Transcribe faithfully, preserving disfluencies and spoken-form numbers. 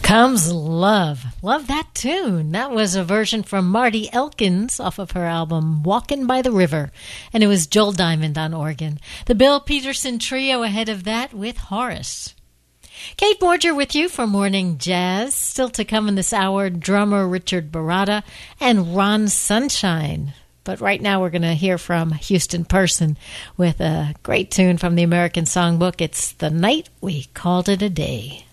Comes Love. Love that tune. That was a version from Marty Elkins off of her album Walkin' by the River. And it was Joel Diamond on organ. The Bill Peterson Trio ahead of that with Horace. Kate Borger with you for Morning Jazz. Still to come in this hour, drummer Richard Baratta and Ron Sunshine. But right now we're going to hear from Houston Person with a great tune from the American Songbook. It's The Night We Called It a Day.